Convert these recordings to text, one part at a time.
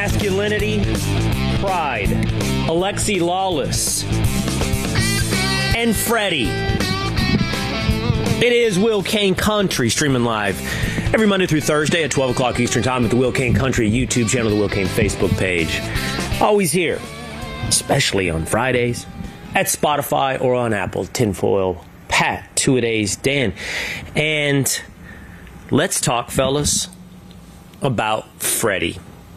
Masculinity, Pride, Alexi Lawless, and Freddie. It is Will Kane Country, streaming live every Monday through Thursday at 12 o'clock Eastern Time at the Will Kane Country YouTube channel, the Will Kane Facebook page. Always here, especially on Fridays, at Spotify or on Apple. Tinfoil Pat, Two-A-Days Dan. And let's talk, fellas, about Freddie.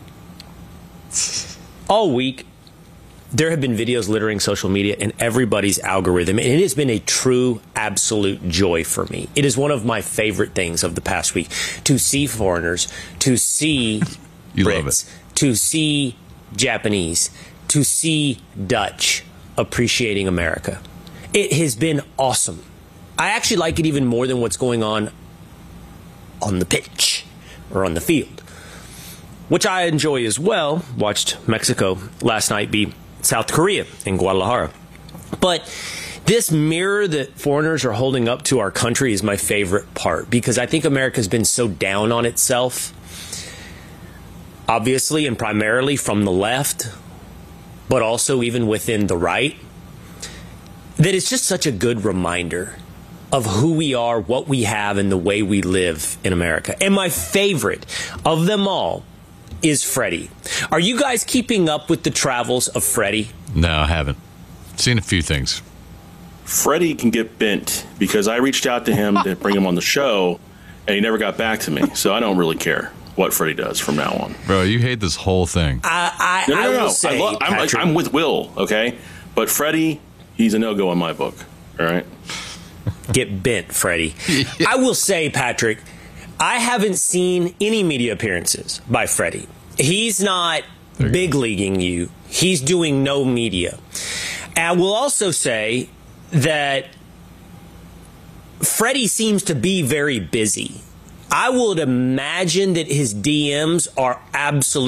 All week, there have been videos littering social media and everybody's algorithm, and it has been a true, absolute joy for me. It is one of my favorite things of the past week, to see foreigners, to see Brits, to see Japanese, to see Dutch appreciating America. It has been awesome. I actually like it even more than what's going on the pitch or on the field, which I enjoy as well. Watched Mexico last night beat South Korea in Guadalajara. But this mirror that foreigners are holding up to our country is my favorite part, because I think America's been so down on itself, obviously and primarily from the left, but also even within the right, that it's just such a good reminder of who we are, what we have, and the way we live in America. And my favorite of them all is Freddie. Are you guys keeping up with the travels of Freddie? No, I haven't. Seen a few things. Freddie can get bent, because I reached out to him to bring him on the show, and he never got back to me. So I don't really care what Freddie does from now on. Bro, you hate this whole thing. I will say, I'm with Will, okay? But Freddie, he's a no-go in my book, all right? Get bent, Freddie. I will say, Patrick, I haven't seen any media appearances by Freddie. He's not big leaguing you. He's doing no media. And I will also say that Freddie seems to be very busy. I would imagine that his DMs are absolutely